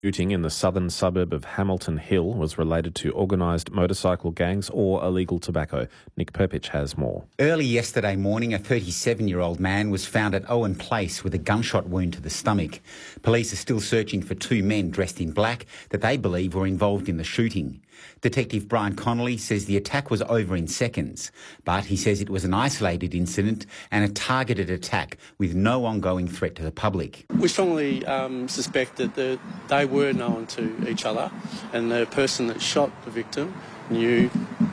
Shooting in the southern suburb of Hamilton Hill was related to organised motorcycle gangs or illegal tobacco. Nick Perpich has more. Early yesterday morning, a 37-year-old man was found at Owen Place with a gunshot wound to the stomach. Police are still searching for two men dressed in black that they believe were involved in the shooting. Detective Brian Connolly says the attack was over in seconds, but he says it was an isolated incident and a targeted attack with no ongoing threat to the public. We strongly suspect that they were known to each other and the person that shot the victim knew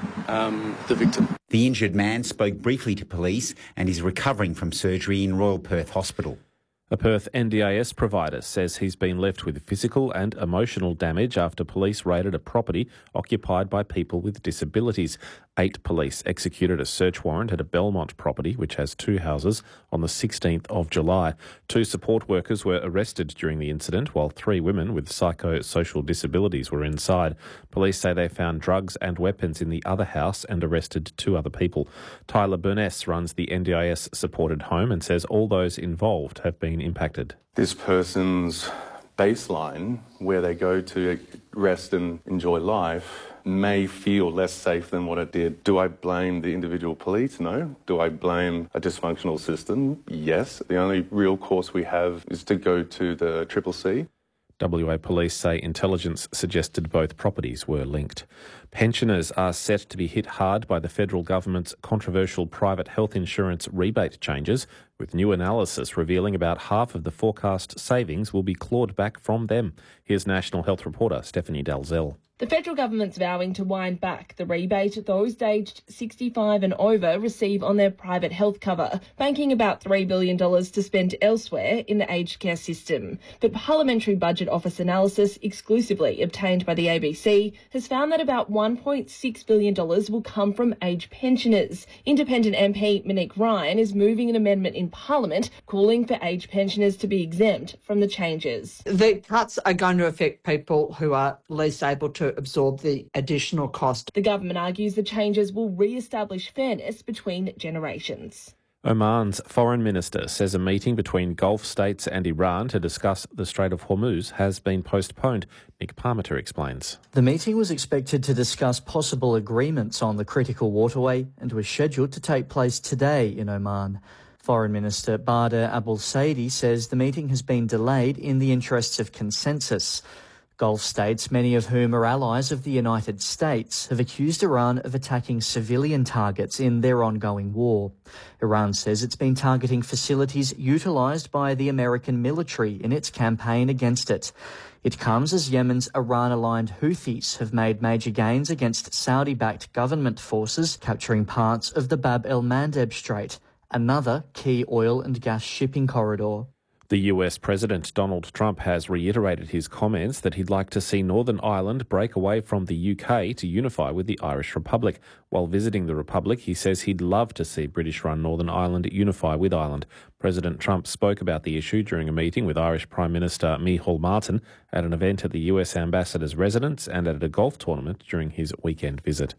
the victim. The injured man spoke briefly to police and is recovering from surgery in Royal Perth Hospital. A Perth NDIS provider says he's been left with physical and emotional damage after police raided a property occupied by people with disabilities. 8 police executed a search warrant at a Belmont property, which has 2 houses, on the 16th of July. 2 support workers were arrested during the incident, while 3 women with psychosocial disabilities were inside. Police say they found drugs and weapons in the other house and arrested 2 other people. Tyler Burness runs the NDIS-supported home and says all those involved have been impacted. This person's baseline, where they go to rest and enjoy life, may feel less safe than what it did. Do I blame the individual police? No. Do I blame a dysfunctional system? Yes. The only real course we have is to go to the CCC. WA Police say intelligence suggested both properties were linked. Pensioners are set to be hit hard by the federal government's controversial private health insurance rebate changes, with new analysis revealing about half of the forecast savings will be clawed back from them. Here's National Health reporter Stephanie Dalzell. The federal government's vowing to wind back the rebate those aged 65 and over receive on their private health cover, banking about $3 billion to spend elsewhere in the aged care system. But Parliamentary Budget Office analysis exclusively obtained by the ABC has found that about $1.6 billion will come from aged pensioners. Independent MP Monique Ryan is moving an amendment in Parliament calling for aged pensioners to be exempt from the changes. The cuts are going to affect people who are least able to absorb the additional cost. The government argues the changes will re-establish fairness between generations. Oman's foreign minister says a meeting between Gulf states and Iran to discuss the Strait of Hormuz has been postponed. Nick Parmenter explains. The meeting was expected to discuss possible agreements on the critical waterway and was scheduled to take place today in Oman. Foreign Minister Bader Abul-Saidi says the meeting has been delayed in the interests of consensus. Gulf states, many of whom are allies of the United States, have accused Iran of attacking civilian targets in their ongoing war. Iran says it's been targeting facilities utilised by the American military in its campaign against it. It comes as Yemen's Iran-aligned Houthis have made major gains against Saudi-backed government forces, capturing parts of the Bab el-Mandeb Strait, another key oil and gas shipping corridor. The US President Donald Trump has reiterated his comments that he'd like to see Northern Ireland break away from the UK to unify with the Irish Republic. While visiting the Republic, he says he'd love to see British-run Northern Ireland unify with Ireland. President Trump spoke about the issue during a meeting with Irish Prime Minister Micheál Martin at an event at the US Ambassador's residence and at a golf tournament during his weekend visit.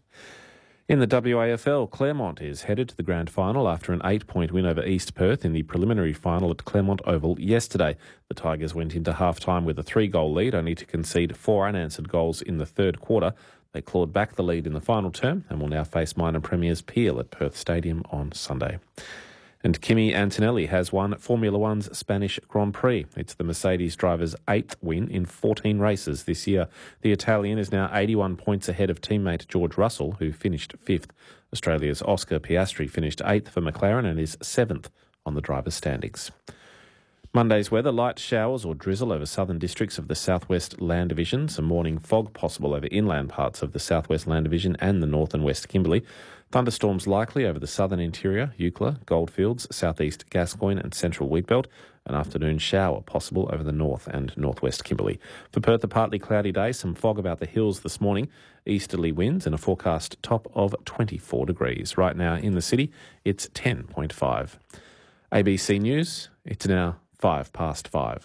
In the WAFL, Claremont is headed to the grand final after an 8-point win over East Perth in the preliminary final at Claremont Oval yesterday. The Tigers went into half-time with a 3-goal lead, only to concede 4 unanswered goals in the third quarter. They clawed back the lead in the final term and will now face minor premiers Peel at Perth Stadium on Sunday. And Kimi Antonelli has won Formula One's Spanish Grand Prix. It's the Mercedes driver's 8th win in 14 races this year. The Italian is now 81 points ahead of teammate George Russell, who finished 5th. Australia's Oscar Piastri finished 8th for McLaren and is 7th on the drivers' standings. Monday's weather, light showers or drizzle over southern districts of the Southwest Land Division. Some morning fog possible over inland parts of the Southwest Land Division and the North and West Kimberley. Thunderstorms likely over the southern interior, Eucla, Goldfields, southeast Gascoyne and central Wheatbelt. An afternoon shower possible over the north and northwest Kimberley. For Perth, a partly cloudy day, some fog about the hills this morning, easterly winds and a forecast top of 24 degrees. Right now in the city, it's 10.5. ABC News, it's now 5:05.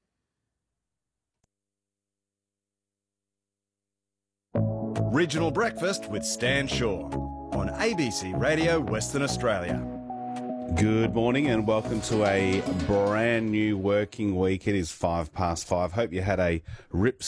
Regional Breakfast with Stan Shaw on ABC Radio Western Australia. Good morning and welcome to a brand new working week. It is 5 past 5. Hope you had a rip